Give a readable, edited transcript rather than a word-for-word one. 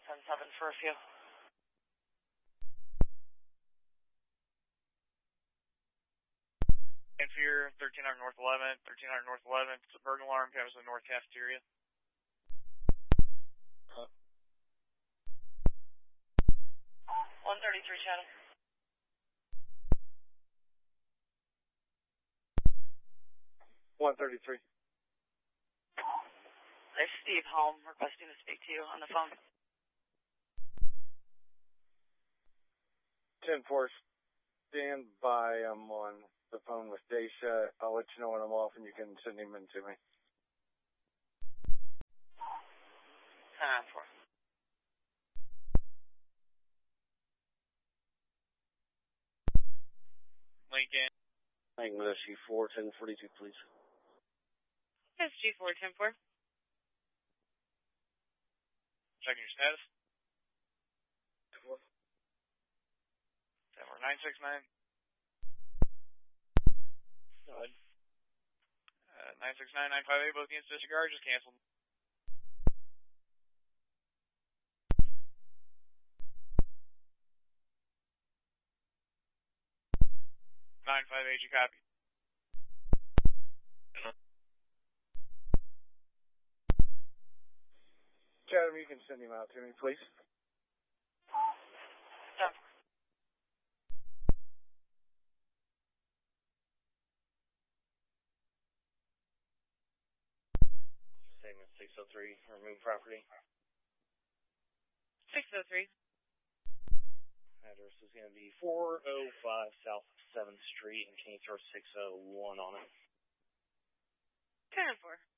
10-7 for a few. And Fear, 1300 North 11th, 1300 North 11th, it's a burglar alarm, comes to the North Cafeteria. 133, Chatham. $133. There's Steve Holm requesting to speak to you on the phone. 10-4, stand by. I'm on the phone with Daisha. I'll let you know when I'm off and you can send him in to me. 10-4. Lincoln. Anglo G4, 1042, please. Yes, G4, 10-4. Checking your status. 10-4, 969. Go ahead. 969, 958, both units disregard, just canceled. Nine five eight, you copy. Chatham, you can send him out to me, please. Done. Statement 603, remove property. 603. Address is going to be 405 South 7th Street, and can you throw 601 on it? 10-4.